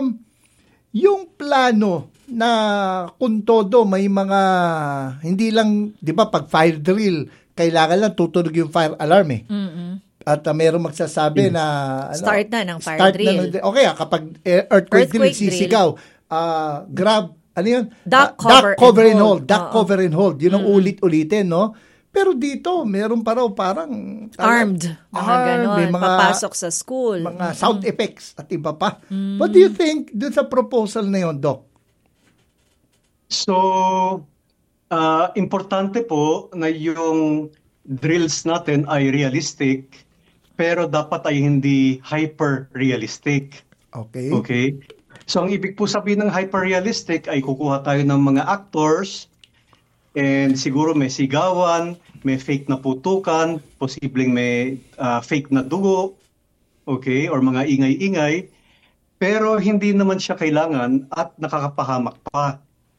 B: yung plano na kung todo may mga hindi lang, 'di ba, pag fire drill, kailangan lang tutunog yung fire alarm eh. At mayroong magsasabi na
A: start na ng fire drill.
B: Okay, kapag earthquake drill, sisigaw. Grab, ano yun?
A: Duck cover and hold.
B: Duck cover and hold. Yun ang ulit-ulitin, no? Pero dito, meron pa raw parang
A: armed. May mga papasok sa school.
B: Mga sound effects at iba pa. What do you think dun sa proposal na yun, Doc?
J: So, importante po na yung drills natin ay realistic, pero dapat ay hindi hyper-realistic. Okay? So, ang ibig po sabihin ng hyper-realistic ay kukuha tayo ng mga actors and siguro may sigawan, may fake na putukan, posibleng may fake na dugo, okay, or mga ingay-ingay, pero hindi naman siya kailangan at nakakapahamak pa.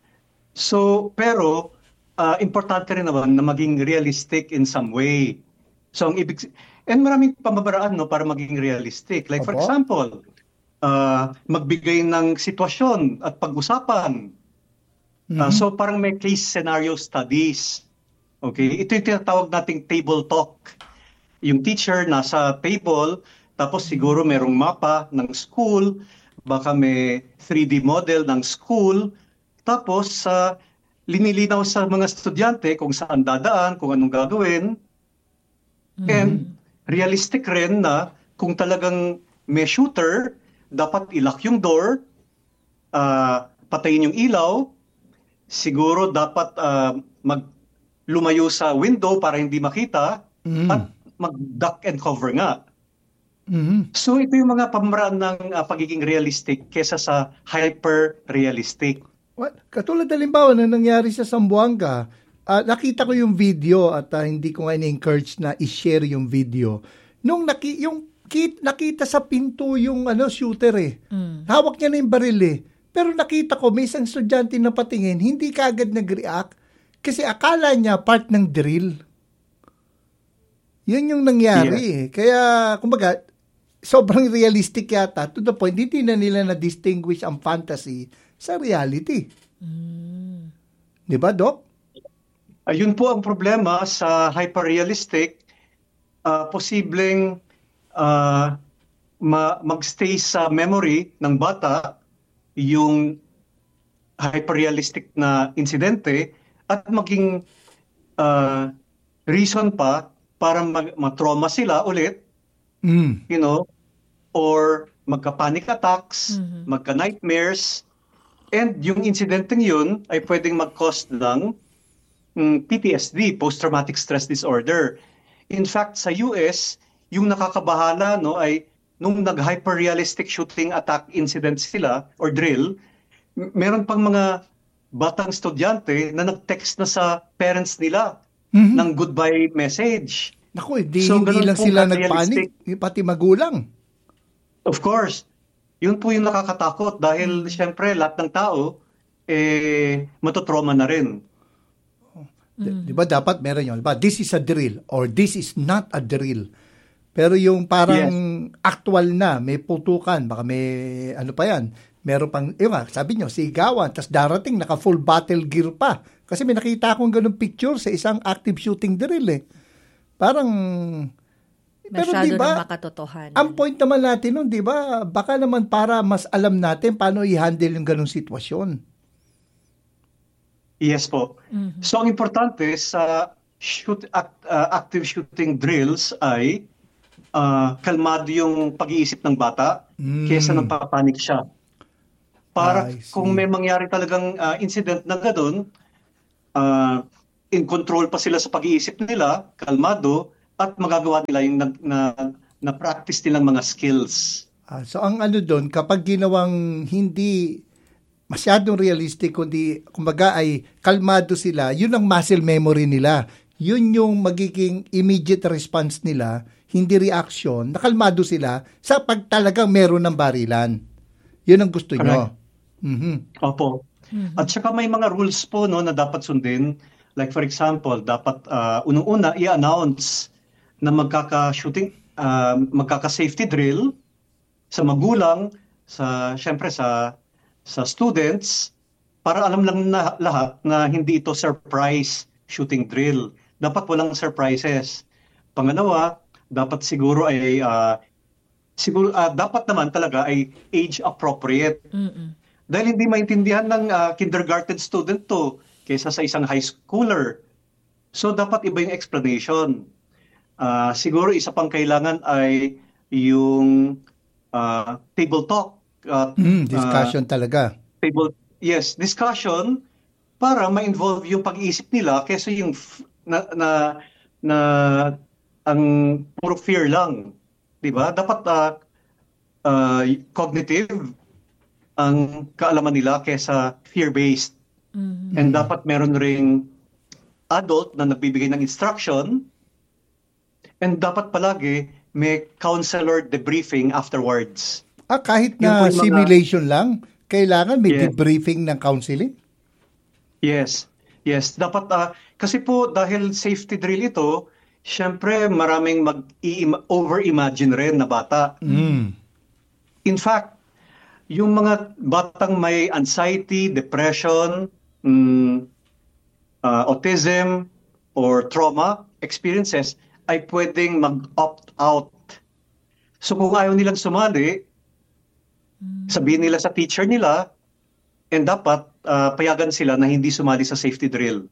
J: So, pero importante rin naman na maging realistic in some way. So, ang ibig, and maraming pamamaraan para maging realistic. Like, for example, magbigay ng sitwasyon at pag-usapan. So, parang may case scenario studies. Okay? Ito yung tinatawag nating table talk. Yung teacher nasa table, tapos siguro merong mapa ng school, baka may 3D model ng school, tapos linilinaw sa mga estudyante kung saan dadaan, kung anong gagawin. And realistic rin na kung talagang may shooter, dapat ilock yung door, patayin yung ilaw, siguro dapat lumayo sa window para hindi makita, at mag-duck and cover nga. So ito yung mga pamamaraan ng pagiging realistic kesa sa hyper-realistic.
B: Katulad halimbawa na nangyari sa Zamboanga, nakita ko yung video at hindi ko nga in-encourage na i-share yung video. Nung nakita sa pinto yung shooter hawak niya na yung baril Pero nakita ko may isang estudyante na patingin, hindi kaagad nag-react kasi akala niya part ng drill. Yun yung nangyari. Kaya, kumbaga, sobrang realistic yata to the point, hindi na nila na-distinguish ang fantasy sa reality. Di ba, Doc?
J: Ayun po ang problema sa hyper-realistic. Posibleng magstay sa memory ng bata yung hyper-realistic na insidente at maging reason pa para ma-trauma sila ulit, or magka-panic attacks, magka-nightmares, and yung incidenteng yun ay pwedeng mag-cause ng PTSD, post-traumatic stress disorder. In fact, sa US, yung nakakabahala ay nung nag-hyper-realistic shooting attack incident sila or drill, meron pang mga batang estudyante na nag-text na sa parents nila ng goodbye message.
B: Naku, hindi lang sila nagpanik, pati magulang.
J: Of course. Yun po yung nakakatakot dahil siyempre lahat ng tao matotrauma na rin.
B: Di ba dapat meron yun? Diba, this is a drill or this is not a drill. Pero yung parang actual na, may putukan, baka may ano pa yan, meron pang, sabi nyo, sigawan, tas darating, naka full battle gear pa. Kasi may nakita akong ganung picture sa isang active shooting drill Parang,
A: masyado
B: pero diba,
A: ng makatotohanan.
B: ang point naman natin nun, di ba, baka naman para mas alam natin paano i-handle yung ganung sitwasyon.
J: Yes po. So ang importante sa active shooting drills ay kalmado yung pag-iisip ng bata kaysa nang papanik siya. Para kung may mangyari talagang incident na gano'n, in control pa sila sa pag-iisip nila, kalmado, at magagawa nila yung na-practice nilang mga skills.
B: So ang ano doon, kapag ginawang hindi masyadong realistic, kundi kumbaga ay kalmado sila, yun ang muscle memory nila. Yun yung magiging immediate response nila, hindi reaction, nakalmado sila sa pag talagang meron ng barilan. Yun ang gusto nyo.
J: Opo. At saka may mga rules po na dapat sundin. Like for example, dapat unang-una i-announce na magkaka-safety drill sa magulang, syempre sa students, para alam lang na lahat na hindi ito surprise shooting drill. Dapat walang surprises. Pangalawa, dapat siguro ay dapat naman talaga ay age appropriate. Dahil hindi maintindihan ng kindergarten student to kaysa sa isang high schooler. So dapat iba yung explanation. Siguro isa pang kailangan ay yung table talk.
B: Discussion talaga.
J: Discussion para ma-involve yung pag-iisip nila kaysa yung ang puro fear lang. Diba? Dapat cognitive ang kaalaman nila kaysa fear-based. And dapat meron ring adult na nagbibigay ng instruction, and dapat palagi may counselor debriefing afterwards.
B: Kahit na simulation lang, kailangan may debriefing ng counseling?
J: Yes. Dapat, kasi po dahil safety drill ito, syempre maraming over-imagine rin na bata. In fact, yung mga batang may anxiety, depression, autism, or trauma experiences ay pwedeng mag-opt out. So kung ayaw nilang sumali, sabihin nila sa teacher nila, and dapat payagan sila na hindi sumali sa safety drill.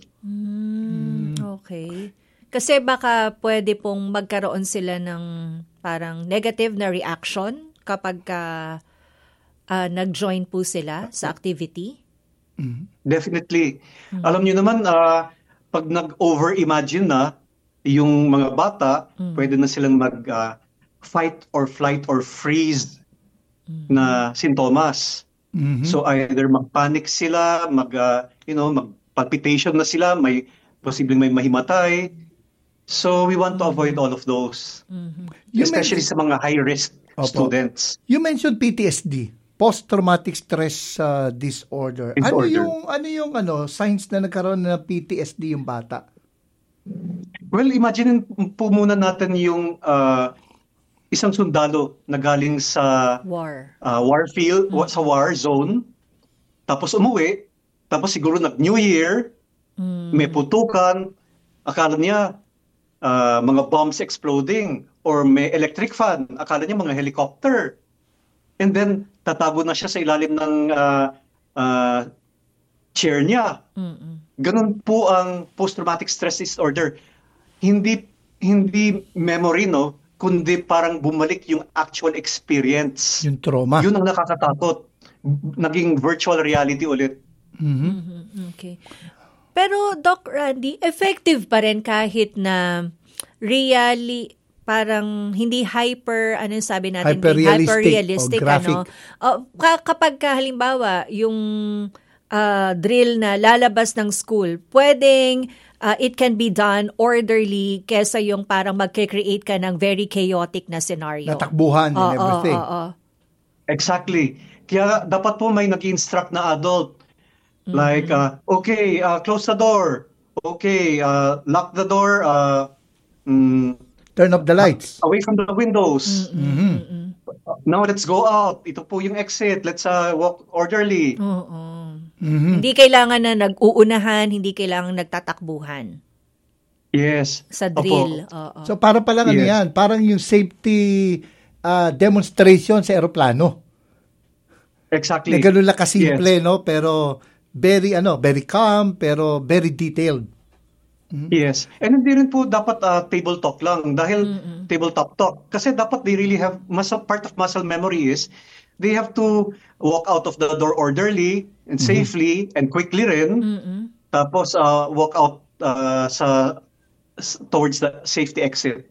A: Okay. Kasi baka pwede pong magkaroon sila ng parang negative na reaction kapag nag-join po sila sa activity?
J: Definitely. Alam niyo naman, pag nag-over-imagine na yung mga bata, pwede na silang mag-fight or flight or freeze na sintomas. So either mag-panic sila, mag-palpitation na sila, posibleng may mahimatay. So we want to avoid all of those. Especially sa mga high-risk students.
B: You mentioned PTSD. Post-traumatic stress disorder. Ano yung signs na nagkaroon ng PTSD yung bata?
J: Well, imagine po muna natin yung isang sundalo na galing sa war field, sa war zone, tapos umuwi, tapos siguro nag-New Year, may putukan, akala niya mga bombs exploding, or may electric fan, akala niya mga helicopter. And then, tatago na siya sa ilalim ng chair niya. Ganun po ang post-traumatic stress disorder. Hindi memory, kundi parang bumalik yung actual experience.
B: Yung trauma.
J: Yun ang nakakatakot. Naging virtual reality ulit.
A: Okay. Pero, Doc Randy, effective pa rin kahit na parang hindi ano yung sabi natin?
B: Hyper-realistic o graphic.
A: Kapag halimbawa, yung drill na lalabas ng school, pwedeng it can be done orderly kesa yung parang mag-create ka ng very chaotic na scenario.
B: Natakbuhan and everything.
J: Exactly. Kaya dapat po may nag-instruct na adult. Like, okay, close the door. Okay, lock the door.
B: Turn off the lights.
J: Away from the windows. Now let's go out. Ito po yung exit. Let's walk orderly.
A: Hindi kailangan na nag-uunahan, hindi kailangan nagtatakbuhan.
J: Yes.
A: Sa drill.
B: So para palang ano yan, parang yung safety demonstration sa aeroplano.
J: Exactly.
B: Na ganun lang kasimple, no? Pero very calm, pero very detailed.
J: Yes. And hindi rin po dapat table talk lang dahil tabletop talk. Kasi dapat they really have, part of muscle memory is they have to walk out of the door orderly and safely and quickly rin. Tapos walk out towards the safety exit.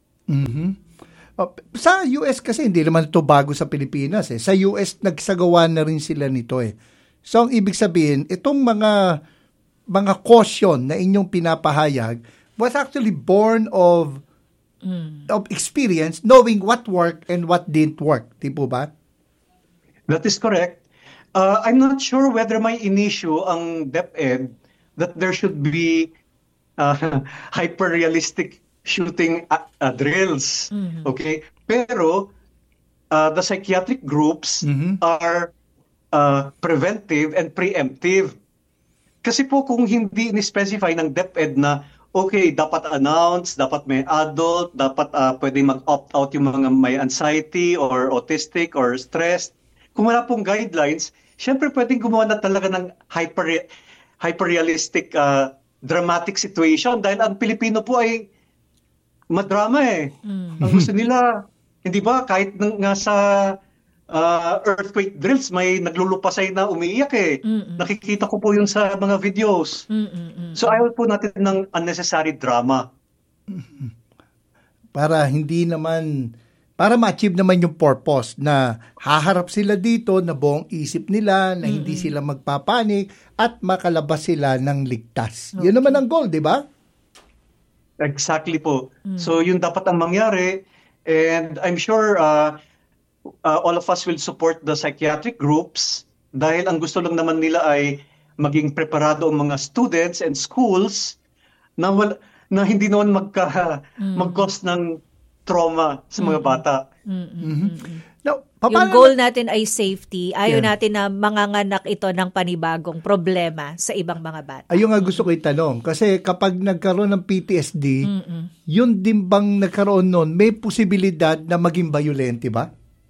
B: Sa US kasi hindi naman ito bago sa Pilipinas eh. Sa US nagsagawa na rin sila nito eh. So ang ibig sabihin, itong mga caution na inyong pinapahayag was actually born of experience, knowing what worked and what didn't work. Di po ba?
J: That is correct. I'm not sure whether may in-issue ang DepEd that there should be hyper-realistic shooting drills. Okay? Pero the psychiatric groups are preventive and preemptive. Kasi po kung hindi ni-specify ng DepEd na okay, dapat announce, dapat may adult, dapat pwede mag-opt-out yung mga may anxiety or autistic or stressed. Kung wala pong guidelines, syempre pwedeng gumawa na talaga ng hyper-realistic dramatic situation dahil ang Pilipino po ay madrama eh. Ang gusto nila, hindi ba, kahit nga sa earthquake drills, may naglulupasay na umiiyak eh. Nakikita ko po yun sa mga videos. So ayaw po natin ng unnecessary drama.
B: Para ma-achieve naman yung purpose na haharap sila dito na buong isip nila, na hindi sila magpapanik at makalabas sila ng ligtas. Yun naman ang goal, di ba?
J: Exactly po. So yun dapat ang mangyari, and I'm sure all of us will support the psychiatric groups dahil ang gusto lang naman nila ay maging preparado ang mga students and schools na hindi naman mag-cause ng trauma sa mga bata.
B: Now,
A: yung goal natin ay safety. Ayaw natin na manganganak ito ng panibagong problema sa ibang mga bata.
B: Ayun nga gusto ko itanong. Kasi kapag nagkaroon ng PTSD, yun din bang nagkaroon nun, may posibilidad na maging violent, ba?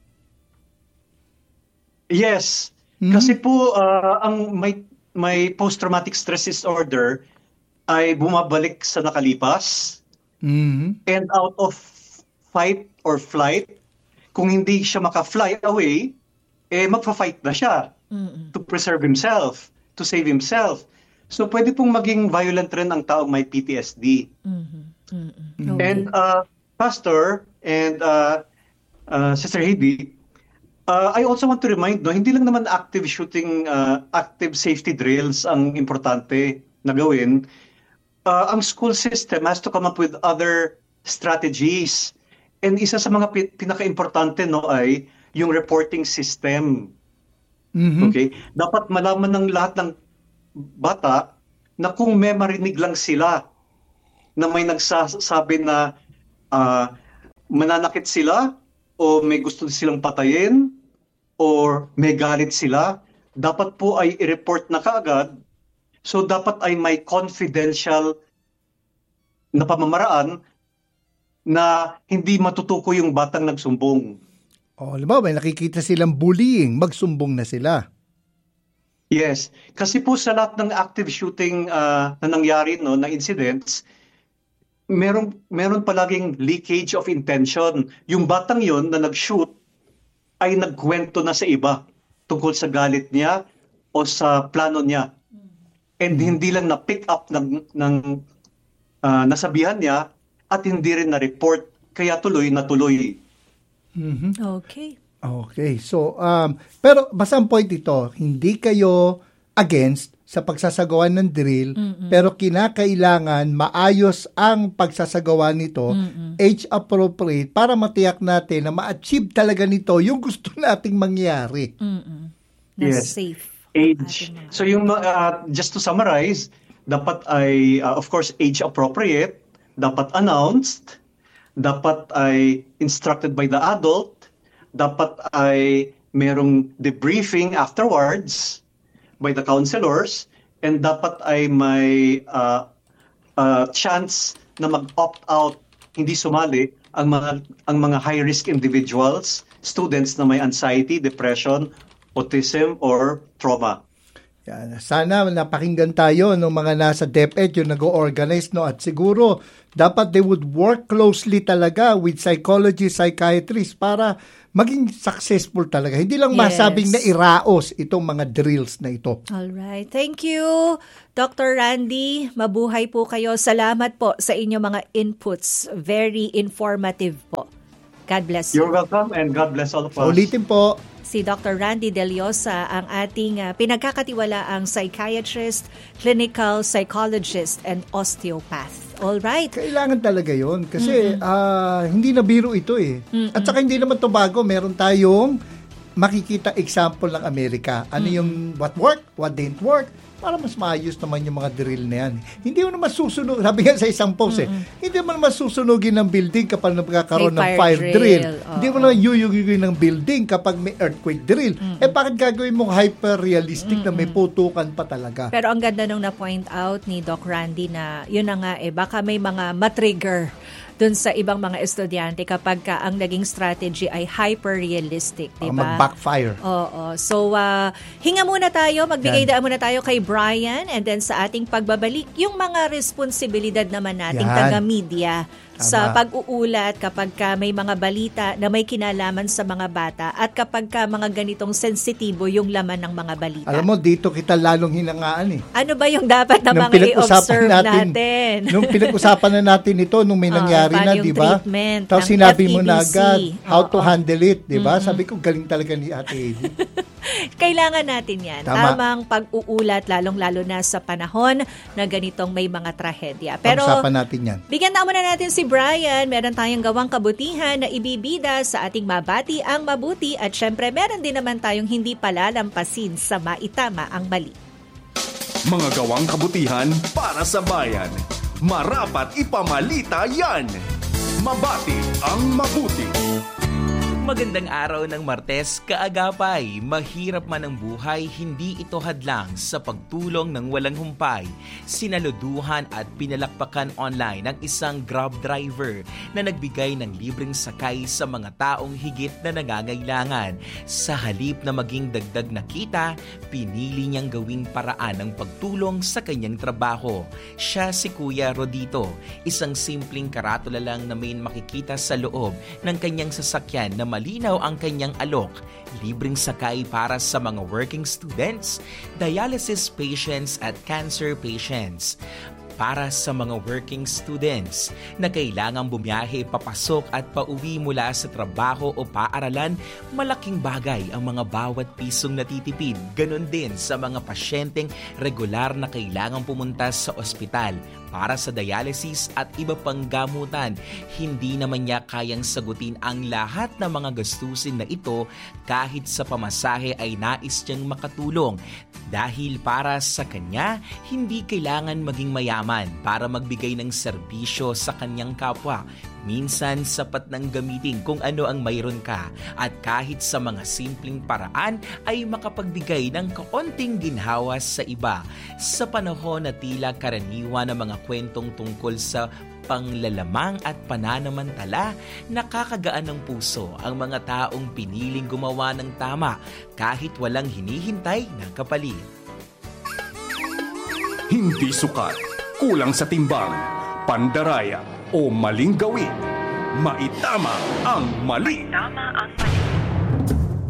J: Yes. Kasi po, ang may post-traumatic stress disorder ay bumabalik sa nakalipas. And out of fight or flight, kung hindi siya maka-fly away, magpa-fight na siya to preserve himself, to save himself. So pwede pong maging violent rin ang taong may PTSD. And Pastor and Sister Heidi, I also want to remind, hindi lang naman active shooting, active safety drills ang importante na gawin. Ang school system has to come up with other strategies. And isa sa mga pinaka-importante ay yung reporting system. Okay? Dapat malaman ng lahat ng bata na kung may marinig lang sila na may nagsasabi na mananakit sila o may gusto silang patayin or may galit sila, dapat po ay i-report na kaagad. So dapat ay may confidential na pamamaraan na hindi matutuko yung batang nagsumbong.
B: May nakikita silang bullying, magsumbong na sila.
J: Yes. Kasi po sa lahat ng active shooting na nangyari na incidents, meron palaging leakage of intention. Yung batang yon na nag-shoot ay nagkwento na sa iba tungkol sa galit niya o sa plano niya. And hindi lang na-pick up ng nasabihan niya at hindi rin na-report kaya tuloy na tuloy.
A: Okay.
B: Okay. So, pero basta ang point ito, hindi kayo against sa pagsasagawa ng drill, pero kinakailangan maayos ang pagsasagawa nito, age appropriate, para matiyak natin na ma-achieve talaga nito yung gusto nating mangyari.
A: Yes. Safe.
J: Age. So yung just to summarize, dapat ay of course age appropriate, dapat announced, dapat ay instructed by the adult, dapat ay merong debriefing afterwards by the counselors, and dapat ay may chance na mag-opt out, hindi sumali ang mga high-risk individuals, students na may anxiety, depression, autism, or trauma.
B: Yan. Sana napakinggan tayo ng mga nasa DepEd yung nag-organize, no? At siguro dapat they would work closely talaga with psychologists, psychiatrists para maging successful talaga. Hindi lang masabing na iraos itong mga drills na ito.
A: Alright. Thank you, Dr. Randy. Mabuhay po kayo. Salamat po sa inyong mga inputs. Very informative po. God bless you.
J: You're welcome and God bless all of us.
B: Ulitin po.
A: Si Dr. Randy Deliosa, ang ating pinagkakatiwalaang psychiatrist, clinical psychologist, and osteopath. All right.
B: Kailangan talaga yon kasi hindi na biro ito eh. At saka hindi naman to bago. Meron tayong makikita example ng Amerika. Ano yung what worked, what didn't work, para mas maayos naman yung mga drill na yan. Hindi mo naman susunog, sabi nga sa isang post hindi mo naman susunugin ng building kapag nagkakaroon ng fire drill. Hindi mo naman yuyugin ng building kapag may earthquake drill. Bakit gagawin mong hyper-realistic na may putukan pa talaga?
A: Pero ang ganda nung na-point out ni Doc Randy na yun na nga baka may mga matrigger dun sa ibang mga estudyante kapag ang naging strategy ay hyper-realistic, di ba?
B: Mag-backfire.
A: Oo. So, hinga muna tayo, magbigay daan muna tayo kay Brian, and then sa ating pagbabalik, yung mga responsibilidad naman nating taga-media sa pag-uulat kapag may mga balita na may kinalaman sa mga bata at kapag mga ganitong sensitibo yung laman ng mga balita.
B: Alam mo, dito kita lalong hinangaan eh.
A: Ano ba yung dapat na mga i-observe natin?
B: Nung pinag-usapan na natin ito, nung may nangyari na, di ba? Tapos sinabi mo na agad how to handle it, di ba? Sabi ko, galing talaga ni Ate Edie.
A: Kailangan natin yan. Tamang pag-uulat, lalong-lalo na sa panahon na ganitong may mga trahedya. Pero,
B: pag-usapan natin yan.
A: Bigyan na muna natin si Brian. Meron tayong gawang kabutihan na ibibida sa ating mabati ang mabuti, at syempre meron din naman tayong hindi palalampasin sa maitama ang mali.
E: Mga gawang kabutihan para sa bayan. Marapat ipamalita yan. Mabati ang mabuti.
K: Magandang araw ng Martes, kaagapay. Mahirap man ang buhay, hindi ito hadlang sa pagtulong ng walang humpay. Sinaluduhan at pinalakpakan online ang isang Grab driver na nagbigay ng libreng sakay sa mga taong higit na nangangailangan. Sa halip na maging dagdag na kita, pinili niyang gawing paraan ang pagtulong sa kanyang trabaho. Siya si Kuya Rodito, isang simpleng karatula lang na may makikita sa loob ng kanyang sasakyan na malinaw ang kanyang alok. Libreng sakay para sa mga working students, dialysis patients at cancer patients. Para sa mga working students na kailangang bumiyahe papasok at pauwi mula sa trabaho o paaralan, malaking bagay ang mga bawat pisong natitipid. Ganon din sa mga pasyenteng regular na kailangang pumunta sa ospital para sa dialysis at iba pang gamutan. Hindi naman niya kayang sagutin ang lahat ng mga gastusin na ito, kahit sa pamasahe ay nais niyang makatulong. Dahil para sa kanya, hindi kailangan maging mayaman para magbigay ng serbisyo sa kanyang kapwa. Minsan, sapat nang gamitin kung ano ang mayroon ka, at kahit sa mga simpleng paraan ay makapagbigay ng kaunting ginhawa sa iba. Sa panahon na tila karaniwan ng mga kwentong tungkol sa panglalamang at pananamantala, nakakagaan ng puso ang mga taong piniling gumawa ng tama kahit walang hinihintay ng kapalit.
E: Hindi sukat, kulang sa timbang, pandaraya o maling gawin. Maitama ang mali.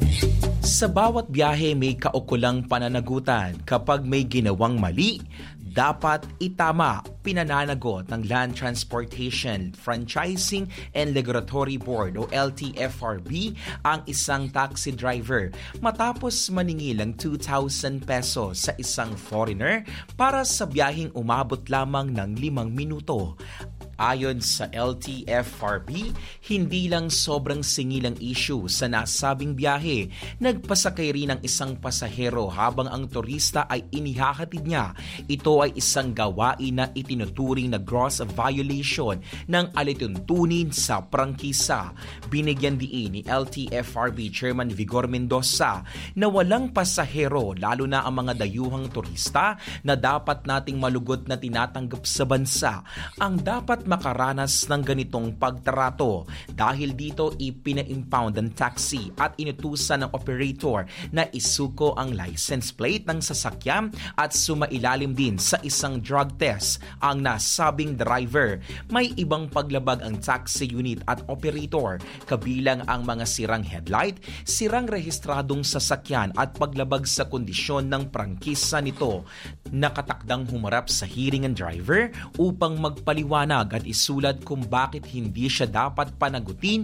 K: Sa bawat biyahe may kaukulang pananagutan. Kapag may ginawang mali, dapat itama. Pinananagot ng Land Transportation Franchising and Regulatory Board o LTFRB ang isang taxi driver matapos maningil ng 2,000 pesos sa isang foreigner para sa biyaheng umabot lamang ng 5 minuto. Ayon sa LTFRB, hindi lang sobrang singil ang issue sa nasabing biyahe. Nagpasakay rin ang isang pasahero habang ang turista ay inihahatid niya. Ito ay isang gawain na itinuturing na gross violation ng alituntunin sa prangkisa. Binigyan diin ni LTFRB Chairman Vigor Mendoza na walang pasahero, lalo na ang mga dayuhang turista na dapat nating malugod na tinatanggap sa bansa, ang dapat makaranas ng ganitong pagtrato. Dahil dito ipina-impound ang taxi at inutusan ng operator na isuko ang license plate ng sasakyan at sumailalim din sa isang drug test ang nasabing driver. May ibang paglabag ang taxi unit at operator, kabilang ang mga sirang headlight, sirang rehistradong sasakyan at paglabag sa kondisyon ng prangkisa nito. Nakatakdang humarap sa hearing ang driver upang magpaliwanag at isulat kung bakit hindi siya dapat panagutin